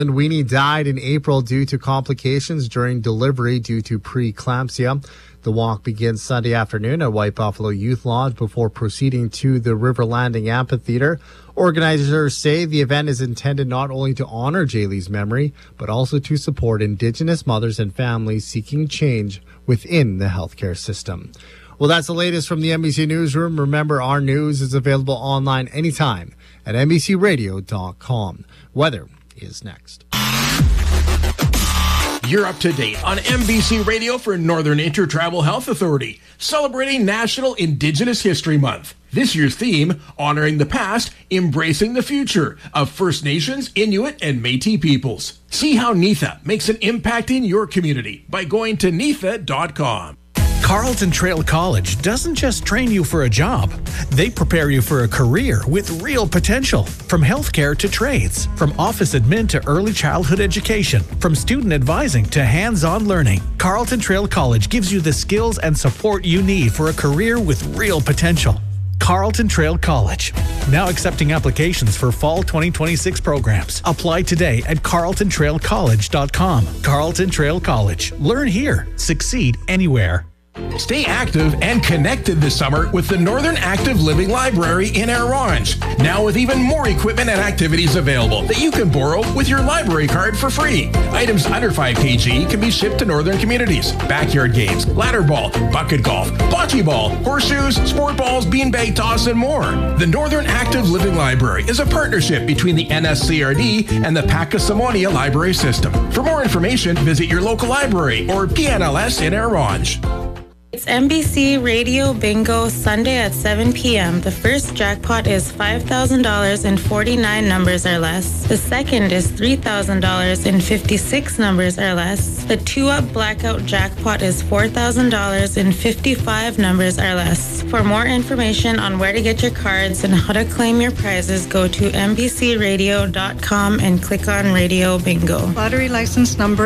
And Weenie died in April due to complications during delivery due to preeclampsia. The walk begins Sunday afternoon at White Buffalo Youth Lodge before proceeding to the River Landing Amphitheater. Organizers say the event is intended not only to honor Jaylee's memory, but also to support Indigenous mothers and families seeking change within the healthcare system. Well, that's the latest from the NBC Newsroom. Remember, our news is available online anytime at NBCRadio.com. Weather is next. You're up to date on NBC Radio for Northern Intertribal Health Authority, celebrating National Indigenous History Month. This year's theme, honoring the past, embracing the future of First Nations, Inuit, and Métis peoples. See how NITHA makes an impact in your community by going to nitha.com. Carleton Trail College doesn't just train you for a job. They prepare you for a career with real potential. From healthcare to trades, from office admin to early childhood education, from student advising to hands-on learning, Carleton Trail College gives you the skills and support you need for a career with real potential. Carleton Trail College. Now accepting applications for fall 2026 programs. Apply today at carletontrailcollege.com. Carleton Trail College. Learn here. Succeed anywhere. Stay active and connected this summer with the Northern Active Living Library in Orange. Now with even more equipment and activities available that you can borrow with your library card for free. Items under 5 kg can be shipped to northern communities. Backyard games, ladder ball, bucket golf, bocce ball, horseshoes, sport balls, beanbag toss, and more. The Northern Active Living Library is a partnership between the NSCRD and the Pacasamonia Library System. For more information, visit your local library or PNLS in Orange. It's NBC Radio Bingo Sunday at 7 p.m. The first jackpot is $5,000 and 49 numbers or less. The second is $3,000 and 56 numbers or less. The 2-up blackout jackpot is $4,000 and 55 numbers or less. For more information on where to get your cards and how to claim your prizes, go to NBCRadio.com and click on Radio Bingo. Lottery license number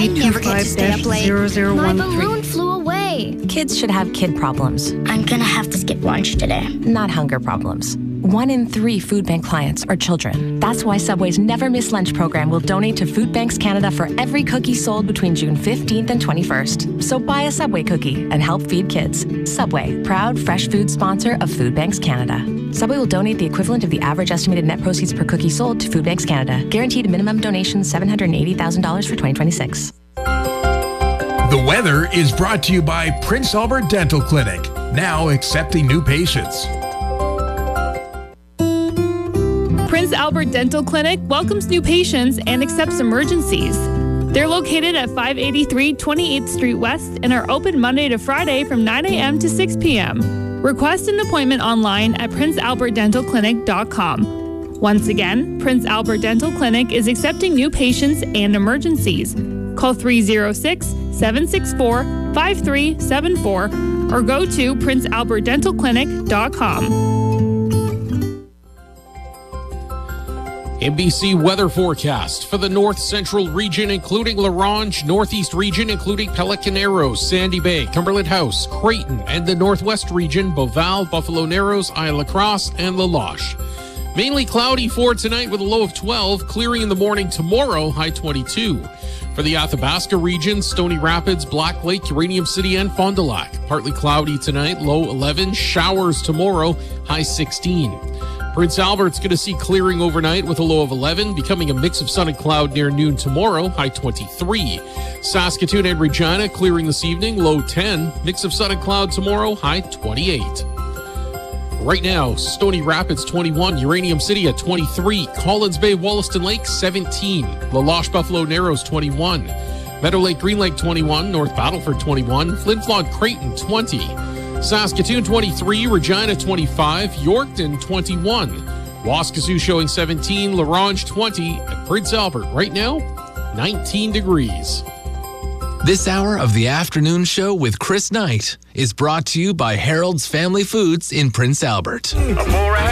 MB25-0013. My balloon flew away. Kids should have kid problems. I'm gonna have to skip lunch today. Not hunger problems. 1 in 3 food bank clients are children. That's why Subway's Never Miss Lunch program will donate to Food Banks Canada for every cookie sold between June 15th and 21st. So buy a Subway cookie and help feed kids. Subway, proud fresh food sponsor of Food Banks Canada. Subway will donate the equivalent of the average estimated net proceeds per cookie sold to Food Banks Canada. Guaranteed minimum donation $780,000 for 2026. The weather is brought to you by Prince Albert Dental Clinic, now accepting new patients. Prince Albert Dental Clinic welcomes new patients and accepts emergencies. They're located at 583 28th Street West and are open Monday to Friday from 9 a.m. to 6 p.m. Request an appointment online at princealbertdentalclinic.com. Once again, Prince Albert Dental Clinic is accepting new patients and emergencies. Call 306-764-5374 or go to princealbertdentalclinic.com. NBC weather forecast for the North Central region, including La Ronge, Northeast region, including Pelican Arrows, Sandy Bay, Cumberland House, Creighton, and the Northwest region, Beauval, Buffalo Narrows, Isle La Crosse, and La Loche. Mainly cloudy for tonight with a low of 12, clearing in the morning tomorrow, high 22. For the Athabasca region, Stony Rapids, Black Lake, Uranium City, and Fond du Lac. Partly cloudy tonight, low 11. Showers tomorrow, high 16. Prince Albert's going to see clearing overnight with a low of 11, becoming a mix of sun and cloud near noon tomorrow, high 23. Saskatoon and Regina clearing this evening, low 10. Mix of sun and cloud tomorrow, high 28. Right now, Stony Rapids 21, Uranium City at 23, Collins Bay, Wollaston Lake 17, La Loche, Buffalo Narrows 21, Meadow Lake, Green Lake 21, North Battleford 21, Flin Flon, Creighton 20, Saskatoon 23, Regina 25, Yorkton 21, Waskesiu showing 17, La Ronge 20, and Prince Albert right now 19 degrees. This hour of the afternoon show with Chris Knight is brought to you by Harold's Family Foods in Prince Albert.